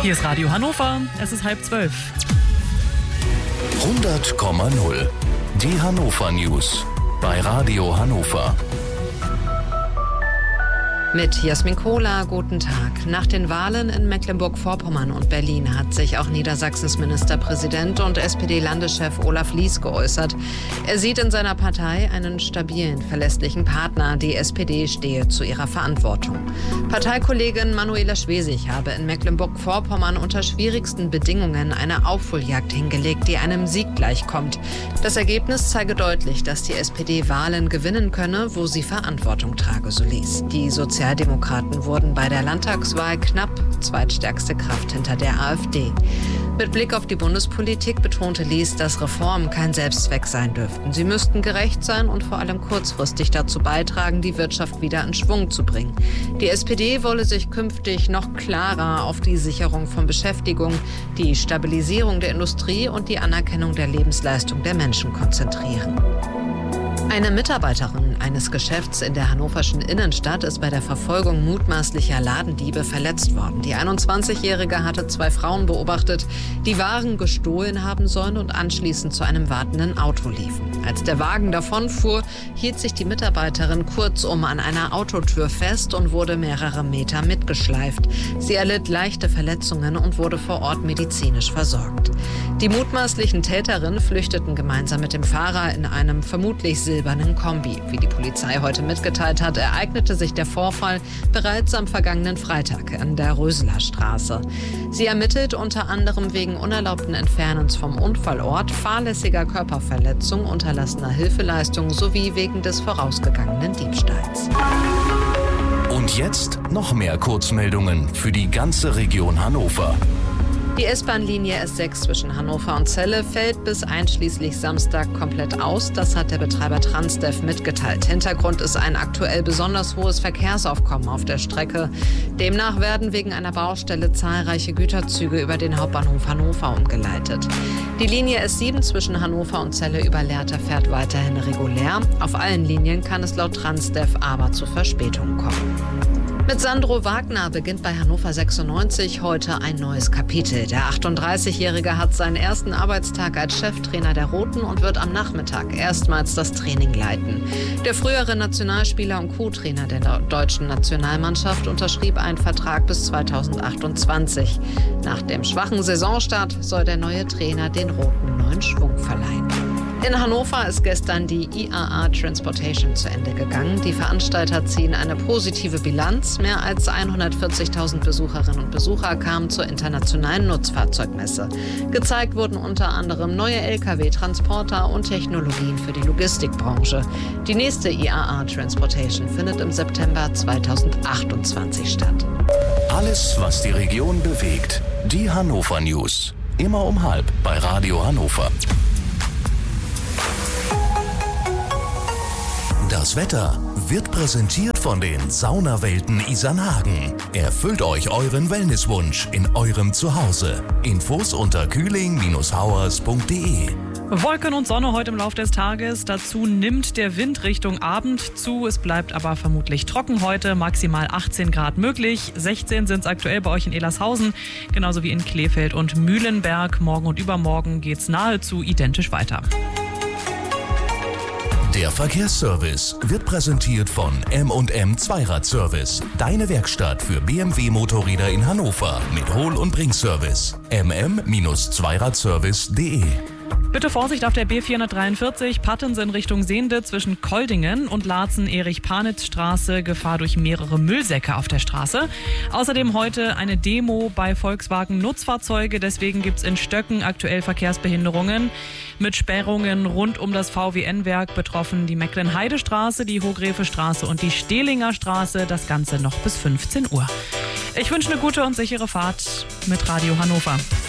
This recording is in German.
Hier ist Radio Hannover, es ist 11:30. 100,0. Die Hannover News bei Radio Hannover. Mit Jasmin Kohler, guten Tag. Nach den Wahlen in Mecklenburg-Vorpommern und Berlin hat sich auch Niedersachsens Ministerpräsident und SPD-Landeschef Olaf Lies geäußert. Er sieht in seiner Partei einen stabilen, verlässlichen Partner. Die SPD stehe zu ihrer Verantwortung. Parteikollegin Manuela Schwesig habe in Mecklenburg-Vorpommern unter schwierigsten Bedingungen eine Aufholjagd hingelegt, die einem Sieg gleichkommt. Das Ergebnis zeige deutlich, dass die SPD Wahlen gewinnen könne, wo sie Verantwortung trage, so Lies. Die Sozialdemokraten wurden bei der Landtagswahl knapp zweitstärkste Kraft hinter der AfD. Mit Blick auf die Bundespolitik betonte Lies, dass Reformen kein Selbstzweck sein dürften. Sie müssten gerecht sein und vor allem kurzfristig dazu beitragen, die Wirtschaft wieder in Schwung zu bringen. Die SPD wolle sich künftig noch klarer auf die Sicherung von Beschäftigung, die Stabilisierung der Industrie und die Anerkennung der Lebensleistung der Menschen konzentrieren. Eine Mitarbeiterin eines Geschäfts in der hannoverschen Innenstadt ist bei der Verfolgung mutmaßlicher Ladendiebe verletzt worden. Die 21-Jährige hatte 2 Frauen beobachtet, die Waren gestohlen haben sollen und anschließend zu einem wartenden Auto liefen. Als der Wagen davonfuhr, hielt sich die Mitarbeiterin kurzum an einer Autotür fest und wurde mehrere Meter mitgeschleift. Sie erlitt leichte Verletzungen und wurde vor Ort medizinisch versorgt. Die mutmaßlichen Täterinnen flüchteten gemeinsam mit dem Fahrer in einem vermutlich silbernen Kombi. Wie die Polizei heute mitgeteilt hat, ereignete sich der Vorfall bereits am vergangenen Freitag an der Röseler Straße. Sie ermittelt unter anderem wegen unerlaubten Entfernens vom Unfallort, fahrlässiger Körperverletzung, unterlassener Hilfeleistung sowie wegen des vorausgegangenen Diebstahls. Und jetzt noch mehr Kurzmeldungen für die ganze Region Hannover. Die S-Bahn-Linie S6 zwischen Hannover und Celle fällt bis einschließlich Samstag komplett aus. Das hat der Betreiber Transdev mitgeteilt. Hintergrund ist ein aktuell besonders hohes Verkehrsaufkommen auf der Strecke. Demnach werden wegen einer Baustelle zahlreiche Güterzüge über den Hauptbahnhof Hannover umgeleitet. Die Linie S7 zwischen Hannover und Celle über Lehrte fährt weiterhin regulär. Auf allen Linien kann es laut Transdev aber zu Verspätungen kommen. Mit Sandro Wagner beginnt bei Hannover 96 heute ein neues Kapitel. Der 38-Jährige hat seinen ersten Arbeitstag als Cheftrainer der Roten und wird am Nachmittag erstmals das Training leiten. Der frühere Nationalspieler und Co-Trainer der deutschen Nationalmannschaft unterschrieb einen Vertrag bis 2028. Nach dem schwachen Saisonstart soll der neue Trainer den Roten neuen Schwung verleihen. In Hannover ist gestern die IAA Transportation zu Ende gegangen. Die Veranstalter ziehen eine positive Bilanz. Mehr als 140.000 Besucherinnen und Besucher kamen zur internationalen Nutzfahrzeugmesse. Gezeigt wurden unter anderem neue Lkw, Transporter und Technologien für die Logistikbranche. Die nächste IAA Transportation findet im September 2028 statt. Alles, was die Region bewegt. Die Hannover News. Immer um 12:30 bei Radio Hannover. Das Wetter wird präsentiert von den Saunawelten Isernhagen. Erfüllt euch euren Wellnesswunsch in eurem Zuhause. Infos unter kühling-hauers.de. Wolken und Sonne heute im Laufe des Tages. Dazu nimmt der Wind Richtung Abend zu. Es bleibt aber vermutlich trocken heute. Maximal 18 Grad möglich. 16 sind es aktuell bei euch in Elershausen. Genauso wie in Kleefeld und Mühlenberg. Morgen und übermorgen geht's nahezu identisch weiter. Der Verkehrsservice wird präsentiert von M&M Zweiradservice. Deine Werkstatt für BMW-Motorräder in Hannover mit Hol- und Bringservice. mm-zweiradservice.de. Bitte Vorsicht auf der B443 Pattensen Richtung Sehnde zwischen Koldingen und Laatzen-Erich-Panitz-Straße. Gefahr durch mehrere Müllsäcke auf der Straße. Außerdem heute eine Demo bei Volkswagen Nutzfahrzeuge. Deswegen gibt es in Stöcken aktuell Verkehrsbehinderungen. Mit Sperrungen rund um das VWN-Werk betroffen die Mecklenheidestraße, die Hochgräfestraße und die Stehlinger Straße. Das Ganze noch bis 15 Uhr. Ich wünsche eine gute und sichere Fahrt mit Radio Hannover.